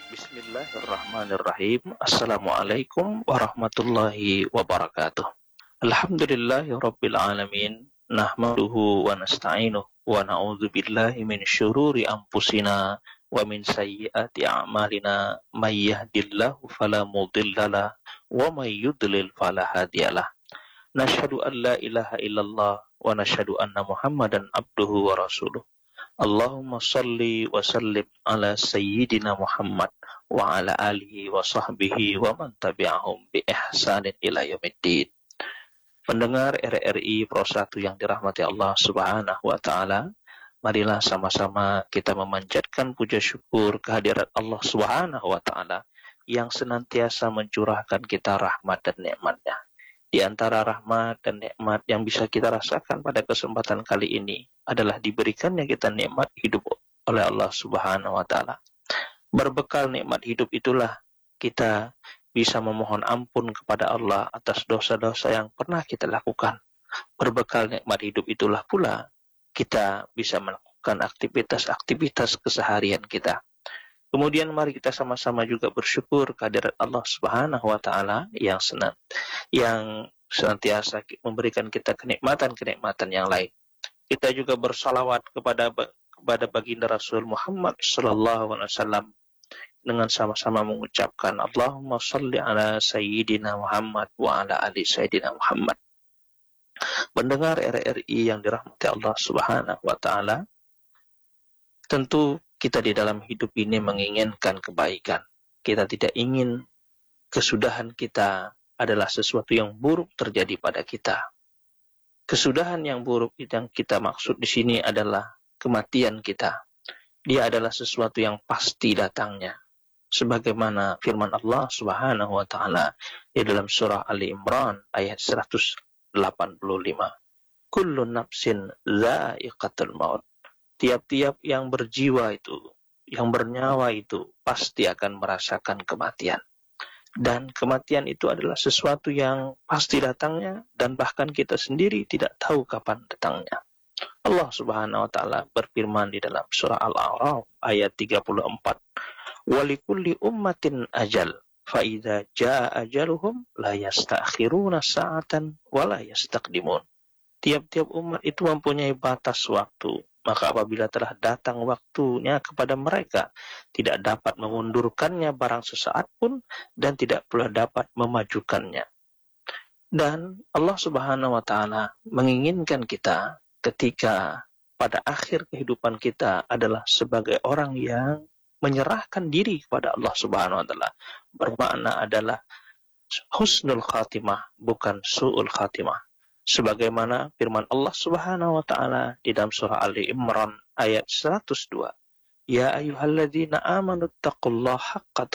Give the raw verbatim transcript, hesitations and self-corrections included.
Bismillahirrahmanirrahim. Assalamualaikum warahmatullahi wabarakatuh. Alhamdulillahirabbil alamin. Nahmaduhu wa nasta'inuhu wa na'udzu billahi min syururi anfusina wa min sayyiati a'malina. May yahdihillahu fala mudhillalah wa may yudlil fala hadiyalah. Nashhadu an la ilaha illallah wa nashhadu anna Muhammadan abduhu wa rasuluh. Allahumma salli wa sallim ala sayyidina Muhammad wa ala alihi wa sahbihi wa man tabi'ahum bi ihsanin ila yaumiddin. Pendengar R R I Pro satu yang dirahmati Allah Subhanahu wa taala, marilah sama-sama kita memanjatkan puja syukur kehadirat Allah Subhanahu wa taala yang senantiasa mencurahkan kita rahmat dan nikmat-Nya. Di antara rahmat dan nikmat yang bisa kita rasakan pada kesempatan kali ini adalah diberikannya kita nikmat hidup oleh Allah Subhanahu wa taala. Berbekal nikmat hidup itulah kita bisa memohon ampun kepada Allah atas dosa-dosa yang pernah kita lakukan. Berbekal nikmat hidup itulah pula kita bisa melakukan aktivitas-aktivitas keseharian kita. Kemudian mari kita sama-sama juga bersyukur kehadirat Allah Subhanahu wa taala yang senant yang senantiasa memberikan kita kenikmatan-kenikmatan yang lain. Kita juga bersalawat kepada kepada baginda Rasul Muhammad sallallahu alaihi wasallam dengan sama-sama mengucapkan Allahumma shalli ala sayyidina Muhammad wa ala ali sayyidina Muhammad. Mendengar R R I yang dirahmati Allah Subhanahu wa taala, tentu kita di dalam hidup ini menginginkan kebaikan. Kita tidak ingin kesudahan kita adalah sesuatu yang buruk terjadi pada kita. Kesudahan yang buruk yang kita maksud di sini adalah kematian kita. Dia adalah sesuatu yang pasti datangnya. Sebagaimana firman Allah Subhanahu wa taala di dalam surah Ali Imran ayat seratus delapan puluh lima. Kullu nafsin dha'iqatul maut. Tiap-tiap yang berjiwa itu, yang bernyawa itu pasti akan merasakan kematian. Dan kematian itu adalah sesuatu yang pasti datangnya dan bahkan kita sendiri tidak tahu kapan datangnya. Allah Subhanahu wa taala berfirman di dalam surah Al-A'raf ayat tiga puluh empat. Walikulli ummatin ajal, fa idza jaa ajaluhum la yasta'khiruna sa'atan wa la yastaqdimun. Tiap-tiap umat itu mempunyai batas waktu. Maka apabila telah datang waktunya kepada mereka, tidak dapat memundurkannya barang sesaat pun dan tidak pula dapat memajukannya. Dan Allah Subhanahu wa taala menginginkan kita ketika pada akhir kehidupan kita adalah sebagai orang yang menyerahkan diri kepada Allah Subhanahu wa taala. Bermakna adalah husnul khatimah, bukan su'ul khatimah. Sebagaimana firman Allah Subhanahu wa taala di dalam surah Ali Imran ayat seratus dua. Ya ayyuhalladzina amanu taqullaha haqqa